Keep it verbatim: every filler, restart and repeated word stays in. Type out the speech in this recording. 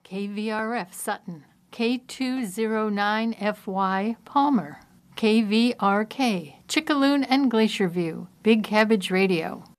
K V R F Sutton, K two oh nine F Y Palmer, K V R K Chickaloon and Glacier View, Big Cabbage Radio.